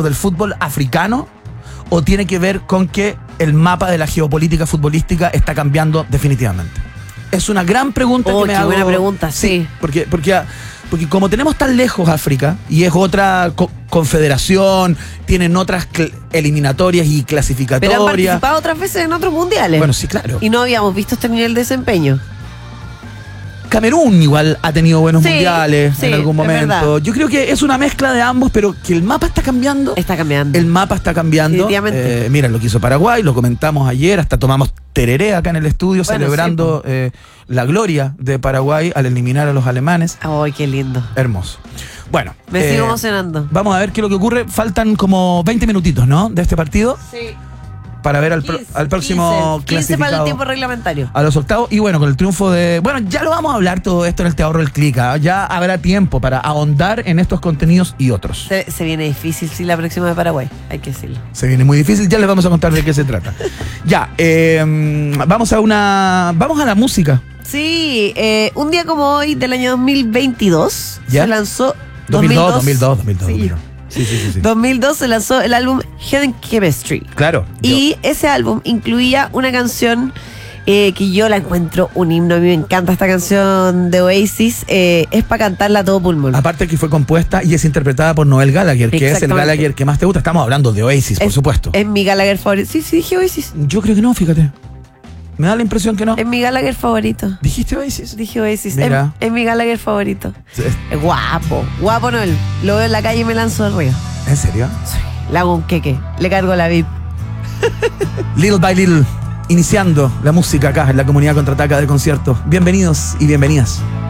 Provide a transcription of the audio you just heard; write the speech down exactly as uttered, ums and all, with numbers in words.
éxito del fútbol africano o tiene que ver con que el mapa de la geopolítica futbolística está cambiando definitivamente? Es una gran pregunta oh, que me qué hago. buena pregunta, sí. sí. Porque, porque, porque como tenemos tan lejos África y es otra co confederación, tienen otras eliminatorias y clasificatorias. Pero han participado otras veces en otros mundiales. Bueno, sí, claro. Y no habíamos visto este nivel de desempeño. Camerún igual ha tenido buenos sí, mundiales sí, en algún momento. Yo creo que es una mezcla de ambos, pero que el mapa está cambiando. Está cambiando. El mapa está cambiando. Eh, mira, lo que hizo Paraguay, lo comentamos ayer, hasta tomamos tereré acá en el estudio, bueno, celebrando sí, eh, la gloria de Paraguay al eliminar a los alemanes. ¡Ay, qué lindo! Hermoso. Bueno. Me eh, sigo emocionando. Vamos a ver qué es lo que ocurre. Faltan como veinte minutitos, ¿no? De este partido. Sí. Para ver al, pro, al próximo quince, clasificado. quince para el tiempo reglamentario. A los octavos. Y bueno, con el triunfo de... Bueno, ya lo vamos a hablar todo esto en el Te Ahorro el Clic. ¿eh? Ya habrá tiempo para ahondar en estos contenidos y otros. Se, se viene difícil, sí, la próxima de Paraguay. Hay que decirlo. Se viene muy difícil. Ya les vamos a contar de qué se trata. Ya, eh, vamos a una... Vamos a la música. Sí, eh, un día como hoy del año dos mil veintidós ¿Ya? se lanzó... dos mil dos, dos mil dos, dos mil dos. Sí. dos mil dos. Sí, sí, sí, sí. dos mil dos se lanzó el álbum Hidden Chemistry. Claro. Y yo. ese álbum incluía una canción eh, que yo la encuentro un himno. A mí me encanta esta canción de Oasis. Eh, es para cantarla a todo pulmón. Aparte que fue compuesta y es interpretada por Noel Gallagher, que es el Gallagher que más te gusta. Estamos hablando de Oasis, por es, supuesto. Es mi Gallagher favorito. Sí, sí, dije Oasis. Yo creo que no, fíjate. Me da la impresión que no. Es mi Gallagher favorito. ¿Dijiste Oasis? Dije Oasis. Mira. Es, es mi Gallagher favorito. Sí. Es guapo. Guapo Noel. Lo veo en la calle y me lanzo al río. ¿En serio? Sí. Le hago un queque. Le cargo la V I P. Little by little. Iniciando la música acá en la comunidad Contraataca del concierto. Bienvenidos y bienvenidas.